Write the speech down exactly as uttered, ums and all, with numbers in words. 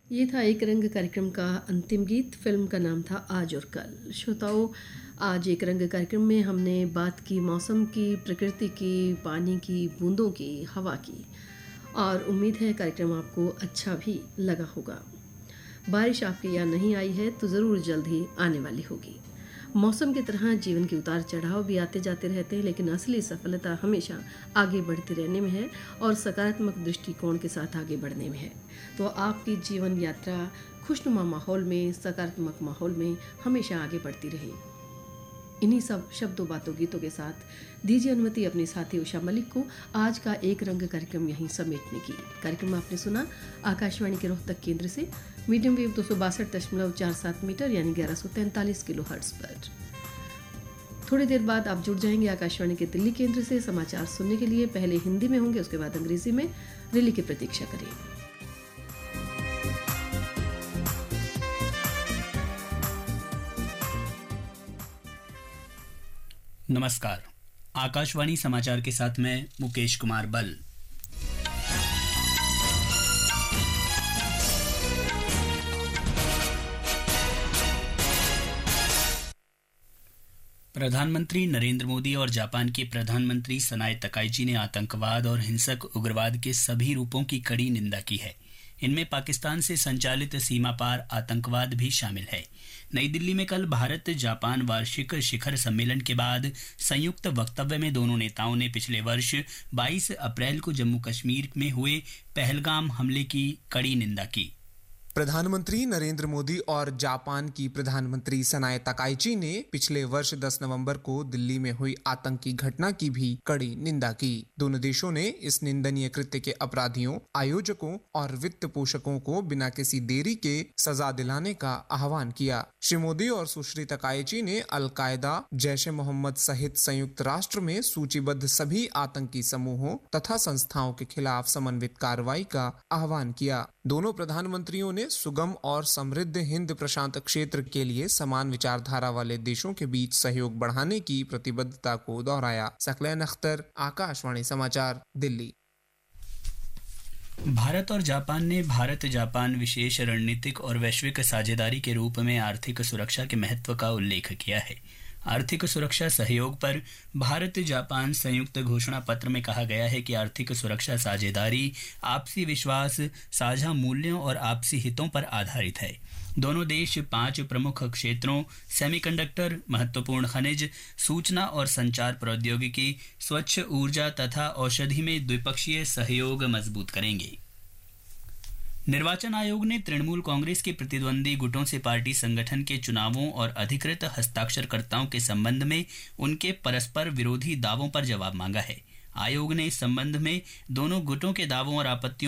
ये था एक रंग कार्यक्रम का अंतिम गीत। फिल्म का नाम था आज और कल। श्रोताओं, आज एक रंग कार्यक्रम में हमने बात की मौसम की, प्रकृति की, पानी की बूंदों की, हवा की, और उम्मीद है कार्यक्रम आपको अच्छा भी लगा होगा। बारिश आपके यहाँ नहीं आई है तो ज़रूर जल्द ही आने वाली होगी। मौसम की तरह जीवन के उतार चढ़ाव भी आते जाते रहते हैं, लेकिन असली सफलता हमेशा आगे बढ़ते रहने में है और सकारात्मक दृष्टिकोण के साथ आगे बढ़ने में है। तो आपकी जीवन यात्रा खुशनुमा माहौल में, सकारात्मक माहौल में हमेशा आगे बढ़ती रहे। इन्हीं सब शब्दों, बातों, गीतों के साथ दीजिए अनुमति अपने साथी उषा मलिक को आज का एक रंग कार्यक्रम यहीं समेटने की। कार्यक्रम आपने सुना आकाशवाणी के रोहतक केंद्र से मीडियम वेव दो सौ बासठ दशमलव चार सात मीटर यानी ग्यारह सौ तैंतालीस किलो हर्ट्ज पर। थोड़ी देर बाद आप जुड़ जाएंगे आकाशवाणी के दिल्ली केंद्र से समाचार सुनने के लिए। पहले हिंदी में होंगे, उसके बाद अंग्रेजी में। रिली की प्रतीक्षा करें। नमस्कार, आकाशवाणी समाचार के साथ मैं मुकेश कुमार बल। प्रधानमंत्री नरेंद्र मोदी और जापान के प्रधानमंत्री सनाए तकाइची ने आतंकवाद और हिंसक उग्रवाद के सभी रूपों की कड़ी निंदा की है। इनमें पाकिस्तान से संचालित सीमा पार आतंकवाद भी शामिल है। नई दिल्ली में कल भारत जापान वार्षिक शिखर सम्मेलन के बाद संयुक्त वक्तव्य में दोनों नेताओं ने पिछले वर्ष बाईस अप्रैल को जम्मू कश्मीर में हुए पहलगाम हमले की कड़ी निंदा की। प्रधानमंत्री नरेंद्र मोदी और जापान की प्रधानमंत्री सनाए तकाइची ने पिछले वर्ष दस नवंबर को दिल्ली में हुई आतंकी घटना की भी कड़ी निंदा की। दोनों देशों ने इस निंदनीय कृत्य के अपराधियों, आयोजकों और वित्त पोषकों को बिना किसी देरी के सजा दिलाने का आह्वान किया। श्री मोदी और सुश्री तकाइची ने अल-कायदा, जैश ए मोहम्मद सहित संयुक्त राष्ट्र में सूचीबद्ध सभी आतंकी समूहों तथा संस्थाओं के खिलाफ समन्वित कार्रवाई का आह्वान किया। दोनों प्रधानमंत्रियों ने सुगम और समृद्ध हिंद प्रशांत क्षेत्र के लिए समान विचारधारा वाले देशों के बीच सहयोग बढ़ाने की प्रतिबद्धता को दोहराया। सकलैन अख्तर, आकाशवाणी समाचार, दिल्ली। भारत और जापान ने भारत जापान विशेष रणनीतिक और वैश्विक साझेदारी के रूप में आर्थिक सुरक्षा के महत्व का उल्लेख किया है। आर्थिक सुरक्षा सहयोग पर भारत जापान संयुक्त घोषणा पत्र में कहा गया है कि आर्थिक सुरक्षा साझेदारी आपसी विश्वास, साझा मूल्यों और आपसी हितों पर आधारित है। दोनों देश पांच प्रमुख क्षेत्रों सेमीकंडक्टर, महत्वपूर्ण खनिज, सूचना और संचार प्रौद्योगिकी, स्वच्छ ऊर्जा तथा औषधि में द्विपक्षीय सहयोग मजबूत करेंगे। निर्वाचन आयोग ने तृणमूल कांग्रेस के प्रतिद्वंदी गुटों से पार्टी संगठन के चुनावों और अधिकृत हस्ताक्षरकर्ताओं के संबंध में उनके परस्पर विरोधी दावों पर जवाब मांगा है। आयोग ने इस संबंध में दोनों गुटों के दावों और आपत्तियों